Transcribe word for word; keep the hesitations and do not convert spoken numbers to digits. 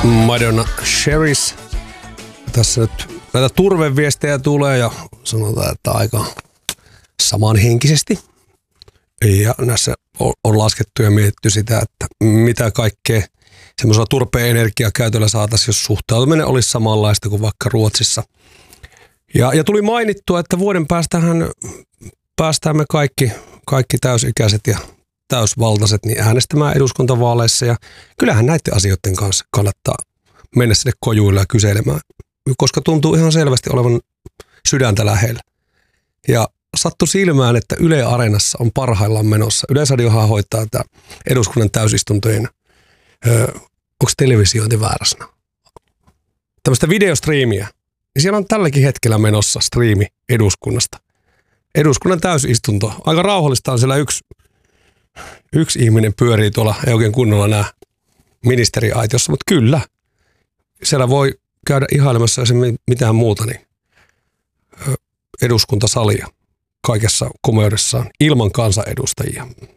Madonna Sherris. Tässä nyt näitä turveviestejä tulee ja sanotaan, että aika samanhenkisesti. Ja näissä on laskettu ja mietitty sitä, että mitä kaikkea semmoisella turpeen energiakäytöllä saataisiin, jos suhtautuminen olisi samanlaista kuin vaikka Ruotsissa. Ja, ja tuli mainittua, että vuoden päästähän päästään me kaikki, kaikki täysikäiset ja täysvaltaiset niin äänestämään eduskuntavaaleissa. Ja kyllähän näiden asioiden kanssa kannattaa mennä sinne kojuille ja kyselemään, koska tuntuu ihan selvästi olevan sydäntä lähellä. Ja sattui silmään, että Yle Areenassa on parhaillaan menossa. Yleisradiohan hoitaa tämä eduskunnan täysistuntojen, öö, onko televisiointi väärässä? Tämmöistä videostriimiä. Ja siellä on tälläkin hetkellä menossa striimi eduskunnasta. Eduskunnan täysistunto. Aika rauhallista on siellä yksi, yksi ihminen pyörii tuolla, ei oikein kunnolla nämä ministeriaitiossa, mutta kyllä. Siellä voi käydä ihailemassa, jos ei mitään muuta, niin eduskuntasalia kaikessa komeudessaan ilman kansanedustajia.